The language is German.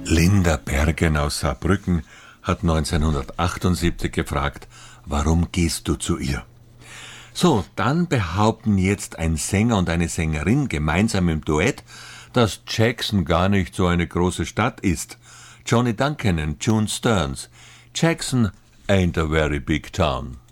Linda Bergen aus Saarbrücken hat 1978 gefragt, warum gehst du zu ihr? So, dann behaupten jetzt ein Sänger und eine Sängerin gemeinsam im Duett, dass Jackson gar nicht so eine große Stadt ist. Johnny Duncan und June Stearns. Jackson ain't a very big town.